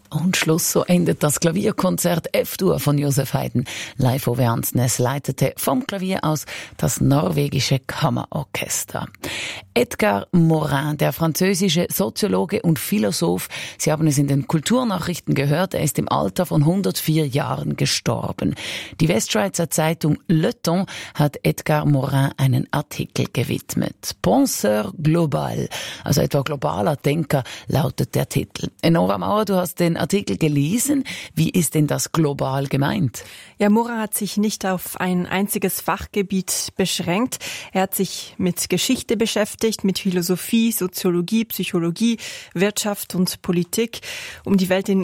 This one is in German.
Und Schluss, so endet das Klavierkonzert F-Dur von Josef Haydn. Live Auvergne leitete vom Klavier aus das norwegische Kammerorchester. Edgar Morin, der französische Soziologe und Philosoph, Sie haben es in den Kulturnachrichten gehört, er ist im Alter von 104 Jahren gestorben. Die Westschweizer Zeitung Le Temps hat Edgar Morin einen Artikel gewidmet. Penseur global, also etwa globaler Denker, lautet der Titel. Nora Mauer, du hast den Artikel gelesen. Wie ist denn das global gemeint? Ja, Morin hat sich nicht auf ein einziges Fachgebiet beschränkt. Er hat sich mit Geschichte beschäftigt, mit Philosophie, Soziologie, Psychologie, Wirtschaft und Politik, um die Welt in